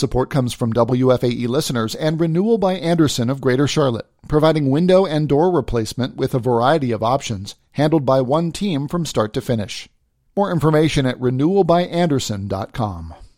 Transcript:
Support comes from WFAE listeners and Renewal by Andersen of Greater Charlotte, providing window and door replacement with a variety of options, handled by one team from start to finish. More information at renewalbyandersen.com.